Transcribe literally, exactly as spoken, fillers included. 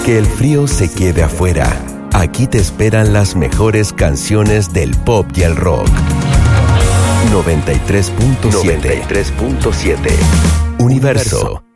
Que el frío se quede afuera. Aquí te esperan las mejores canciones del pop y el rock. noventa y tres punto siete. Universo.